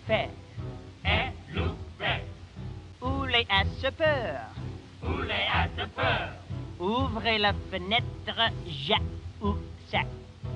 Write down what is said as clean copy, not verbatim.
faire. Et loup fait. Où les as peur. Où les as peur. Ouvrez la fenêtre, ja ou ça.